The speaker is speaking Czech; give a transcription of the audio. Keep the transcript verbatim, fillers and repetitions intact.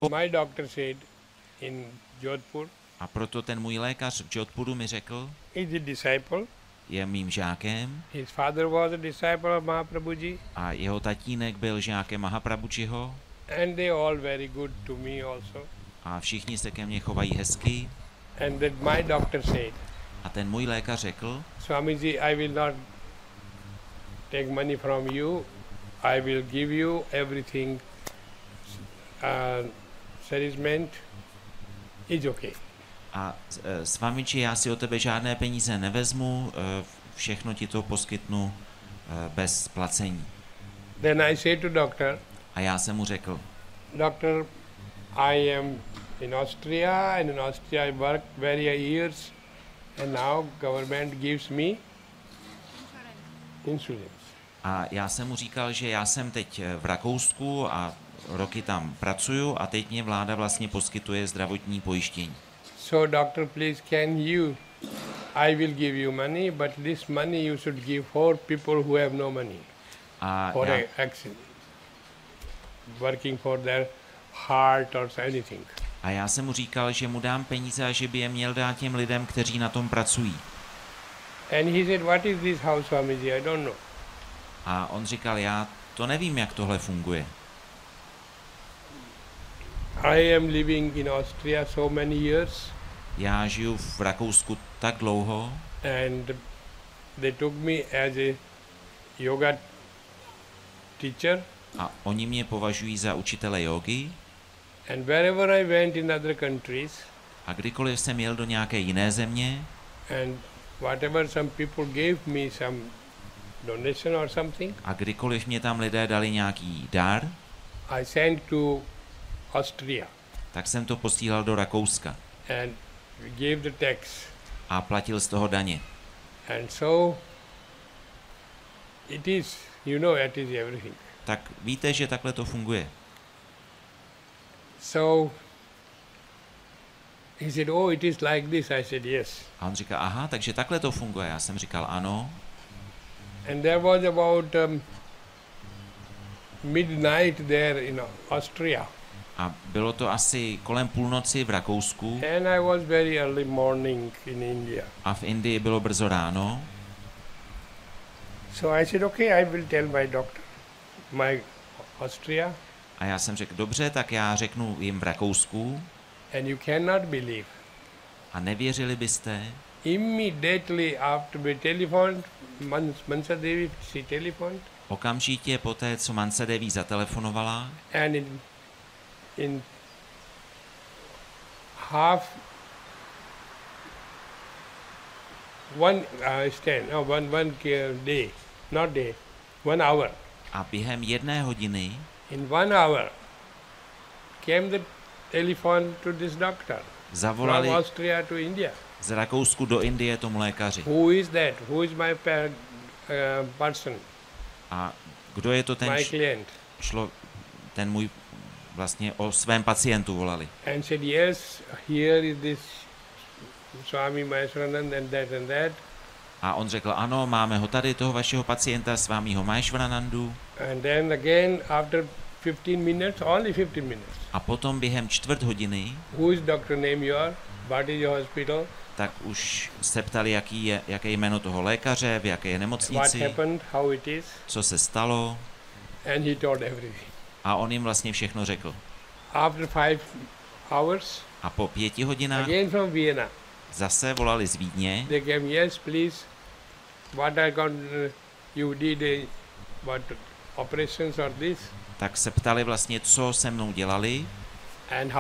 My doctor said in Jodhpur, A proto ten můj lékař v Jodhpuru mi řekl, he's a disciple. je mým žákem His father was a disciple of Mahaprabhuji, a jeho tatínek byl žákem Mahaprabhujiho and they all very good to me also. a všichni se ke mně chovají hezky. And that my doctor said, A ten můj lékař řekl, Swamiji, I will not take money from you. I will give you everything. Uh, Settlement is okay. a e, Swamiji, já si od tebe žádné peníze nevezmu, e, všechno ti to poskytnu e, bez placení. Then I said to doctor, A já jsem mu řekl, Doctor, I am in Austria, and in Austria I worked various years, and now government gives me insurance. a já jsem mu říkal, že já jsem teď v Rakousku a roky tam pracuju a teď mě vláda vlastně poskytuje zdravotní pojištění. So doctor, please can you, I will give you money, but this money you should give for people who have no money, A for já, a action, working for their heart or anything. a já jsem mu říkal, že mu dám peníze a že by je měl dát těm lidem, kteří na tom pracují. And he said, what is this house, Swamiji? I don't know. A on říkal, já to nevím, jak tohle funguje. I am living in Austria so many years, Já žiju v Rakousku tak dlouho and they took me as a yoga teacher, a oni mě považují za učitele jógy and wherever I went in other countries, a kdykoliv jsem jel do nějaké jiné země and whatever some people gave me some donation or something, a kdykoliv mě tam lidé dali nějaký dar, I sent to Austria tak jsem to posílal do Rakouska and gave the tax. a platil z toho daně. And so it is, you know, it is everything. Tak víte, že takhle to funguje. So he said, oh, it is like this. I said, yes. A on říká, aha, takže takhle to funguje. Já jsem říkal, ano. And there was about um, midnight there in Austria. A bylo to asi kolem půlnoci v Rakousku And I was very early morning in India. a v Indii bylo brzo ráno. So I said, okay, I will tell my doctor, my Austria, A já jsem řekl, dobře, tak já řeknu jim v Rakousku. and you cannot believe. A nevěřili byste, Immediately after we telephoned, Mans- Mansa Devi, she telephoned, okamžitě poté, co Mansa Devi zatelefonovala, and in, in half one uh, stand, no, one one uh, day, not day, one hour. a během jedné hodiny In one hour came the telephone to this doctor from zavolali Austria to India. z Rakousku do Indie tomu lékaři. Who is that? Who is my per, uh, person, A kdo je to ten, my č- client? šlo, ten můj, vlastně o svém pacientu volali. And said, yes, here is this Swami Maheshwaranand and that and that. A on řekl, ano, máme ho tady, toho vašeho pacienta, svámího Maheshwaranandu. And then again, after fifteen minutes, only fifteen minutes, A potom během čtvrt hodiny, who is doctor name your, what is your hospital, tak už se ptali, jaký je, jaké je jméno toho lékaře, v jaké je what nemocnici, happened, how it is, co se stalo. and he told everything. A on jim vlastně všechno řekl. After five hours, A po pěti hodinách again from Vienna, zase volali z Vídně they came, yes, please, what I got, uh, you did, uh, what operations or this, tak se ptali vlastně, co se mnou dělali and how